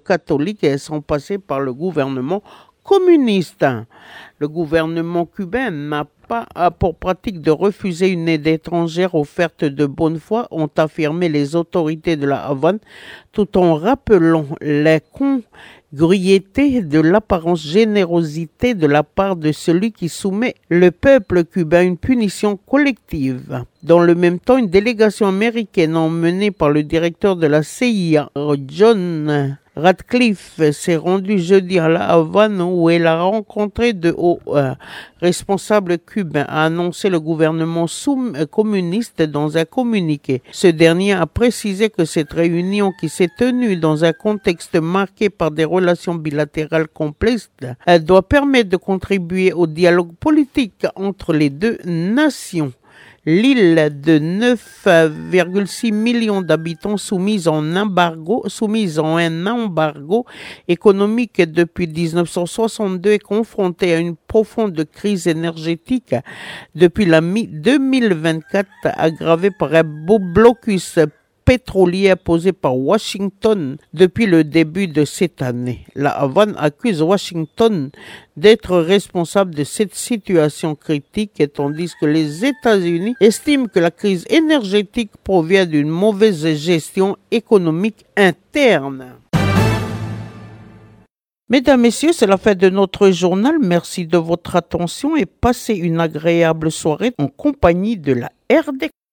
catholiques sont passés par le gouvernement communiste. Le gouvernement cubain n'a pas pour pratique de refuser une aide étrangère offerte de bonne foi, ont affirmé les autorités de la Havane, tout en rappelant la congruité de l'apparente générosité de la part de celui qui soumet le peuple cubain à une punition collective. Dans le même temps, une délégation américaine emmenée par le directeur de la CIA, John Ratcliffe, s'est rendue jeudi à La Havane où elle a rencontré de hauts responsables cubains, a annoncé le gouvernement communiste dans un communiqué. Ce dernier a précisé que cette réunion qui s'est tenue dans un contexte marqué par des relations bilatérales complexes, elle doit permettre de contribuer au dialogue politique entre les deux nations. L'île de 9,6 millions d'habitants soumise en un embargo économique depuis 1962 est confrontée à une profonde crise énergétique depuis la mi-2024 aggravée par un blocus pétrolier imposé par Washington depuis le début de cette année. La Havane accuse Washington d'être responsable de cette situation critique, tandis que les États-Unis estiment que la crise énergétique provient d'une mauvaise gestion économique interne. Mesdames, Messieurs, c'est la fin de notre journal. Merci de votre attention et passez une agréable soirée en compagnie de la RDC.